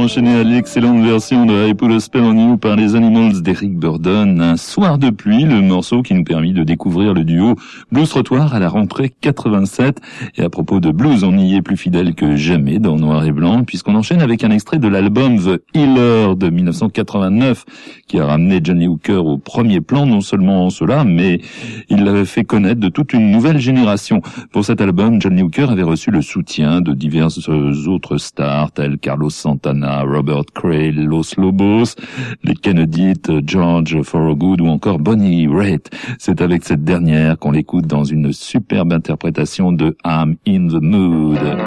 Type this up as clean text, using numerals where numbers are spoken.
enchaîné à l'excellente version de I Put a Spell on You par les Animals d'Eric Burdon. Un soir de pluie, le morceau qui nous permit de découvrir le duo Blues Trottoir à la rentrée 87. Et à propos de blues, on y est plus fidèle que jamais dans Noir et Blanc, puisqu'on enchaîne avec un extrait de l'album The Healer de 1989, qui a ramené Johnny Hooker au premier plan, non seulement cela, mais il l'avait fait connaître de toute une nouvelle génération. Pour cet album, Johnny Hooker avait reçu le soutien de diverses autres stars, tels Carlos Santana, Robert Cray, Los Lobos, les Kennedy, George Thorogood ou encore Bonnie Raitt. C'est avec cette dernière qu'on l'écoute dans une superbe interprétation de I'm in the Mood.